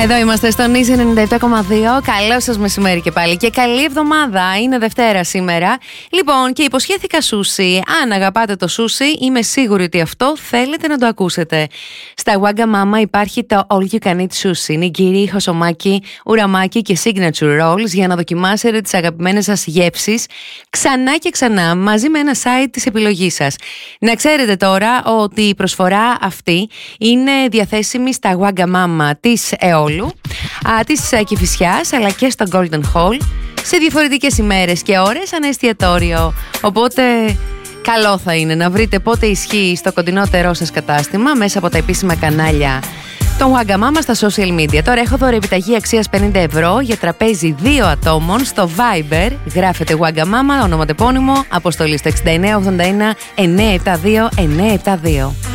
Εδώ είμαστε στο Νίζι 97,2. Καλό σας μεσημέρι και πάλι. Και καλή εβδομάδα. Είναι Δευτέρα σήμερα. Λοιπόν, και υποσχέθηκα σούσι. Αν αγαπάτε το σούσι, είμαι σίγουρη ότι αυτό θέλετε να το ακούσετε. Στα Wagamama υπάρχει το All You Can Eat Sushi. Νιγκίρι, χωσομάκι, ουραμάκι και signature rolls για να δοκιμάσετε τις αγαπημένες σας γεύσεις ξανά και ξανά μαζί με ένα site της επιλογής σας. Να ξέρετε τώρα ότι η προσφορά αυτή είναι διαθέσιμη στα Wagamama της Εόλου, της Κηφισιάς αλλά και στο Golden Hall σε διαφορετικές ημέρες και ώρες ανά εστιατόριο. Οπότε καλό θα είναι να βρείτε πότε ισχύει στο κοντινότερό σας κατάστημα μέσα από τα επίσημα κανάλια των Wagamama στα social media. Τώρα έχω δωρεοπιταγή αξίας 50 ευρώ για τραπέζι 2 ατόμων στο Viber. Γράφετε Wagamama, ονοματεπώνυμο, αποστολή στο 6981 972 972.